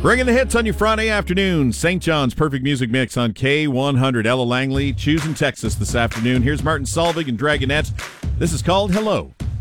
Bringing the hits on your Friday afternoon. St. John's Perfect Music Mix on K100. Ella Langley choosing Texas this afternoon. Here's Martin Solvig and Dragonette. This is called Hello.